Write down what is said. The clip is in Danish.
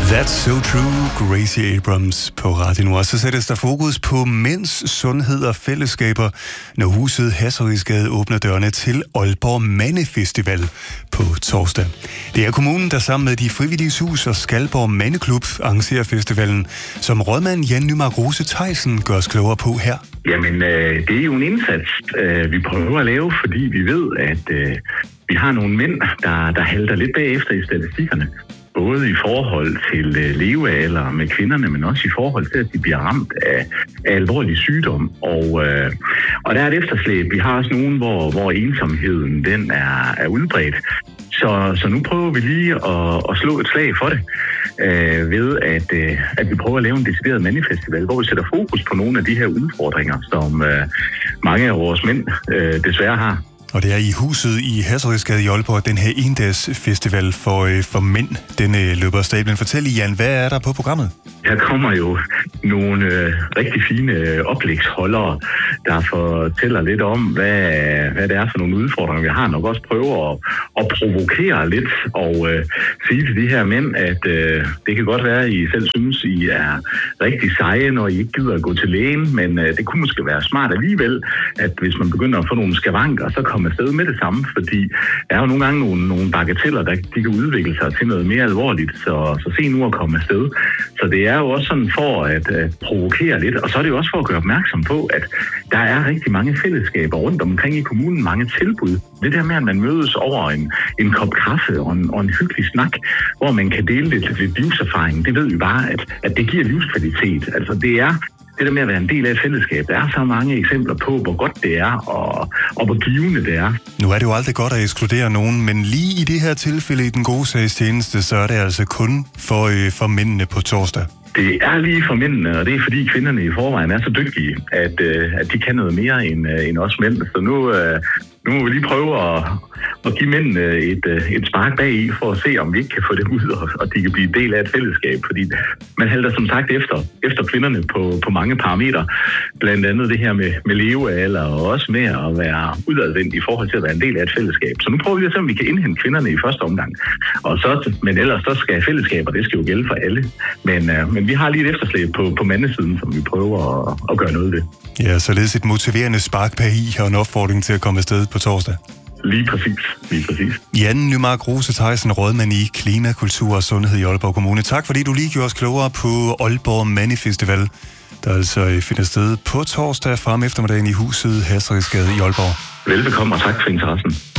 That's so true, Gracie Abrams på Radio Nord. Så sættes der fokus på mænds sundhed og fællesskaber, når huset Hasserisgade åbner dørene til Aalborg Mandefestival på torsdag. Det er kommunen, der sammen med de frivillige hus og Skalborg Mandeklub arrangerer festivalen, som rådmand Jan Nymark Rose Theisen gør os klogere på her. Jamen, det er jo en indsats, vi prøver at lave, fordi vi ved, at vi har nogle mænd, der halter lidt bagefter i statistikkerne. Både i forhold til levealder med kvinderne, men også i forhold til, at de bliver ramt af alvorlig sygdom. Og der er et efterslæb. Vi har også nogen, hvor ensomheden den er udbredt. Så nu prøver vi lige at slå et slag for det, ved at vi prøver at lave en decideret mandefestival, hvor vi sætter fokus på nogle af de her udfordringer, som mange af vores mænd desværre har. Og det er i huset i Hasserisgade i Aalborg, den her endagsfestival for mænd, den løber af stablen. Fortæl, Jan, hvad er der på programmet? Her kommer jo nogle rigtig fine oplægsholdere, der fortæller lidt om, hvad det er for nogle udfordringer, vi har. Nok også prøve at provokere lidt og sige til de her mænd, at det kan godt være, at I selv synes, I er rigtig seje, når I ikke gider at gå til lægen, men det kunne måske være smart alligevel, at hvis man begynder at få nogle skavanker, så komme afsted med det samme, fordi der er jo nogle gange nogle bagateller, de kan udvikle sig til noget mere alvorligt, så se nu at komme afsted. Så det er jo også sådan for at provokere lidt, og så er det jo også for at gøre opmærksom på, at der er rigtig mange fællesskaber rundt omkring i kommunen, mange tilbud. Det der med, at man mødes over en kop kaffe og en hyggelig snak, hvor man kan dele lidt livserfaring, det ved vi bare, at det giver livskvalitet. Altså det er det der med at være en del af et fællesskab. Der er så mange eksempler på, hvor godt det er, og hvor givende det er. Nu er det jo aldrig godt at ekskludere nogen, men lige i det her tilfælde i den gode sags tjeneste, så er det altså kun for mændene på torsdag. Det er lige for mændene, og det er fordi kvinderne i forvejen er så dygtige, at de kan noget mere end os mænd. Så nu må vi lige prøve at give mændene et spark bag i, for at se, om vi ikke kan få dem ud, og de kan blive en del af et fællesskab. Fordi man halter som sagt efter kvinderne på mange parametre. Blandt andet det her med levealder, og også med at være udadvendt i forhold til at være en del af et fællesskab. Så nu prøver vi at se, om vi kan indhente kvinderne i første omgang. Men ellers så skal fællesskaber, det skal jo gælde for alle. Men vi har lige et efterslæb på mandesiden, som vi prøver at gøre noget ved. Ja, således et motiverende spark bag i og en opfordring til at komme afsted på torsdag. Lige præcis. Jan Nymark Rose Theisen, rådmand i Klima, Kultur og Sundhed i Aalborg Kommune. Tak fordi du lige gjorde os klogere på Aalborg Mandefestival, der altså finder sted på torsdag frem eftermiddagen i huset Hasserisgade i Aalborg. Velbekomme og tak for interessen.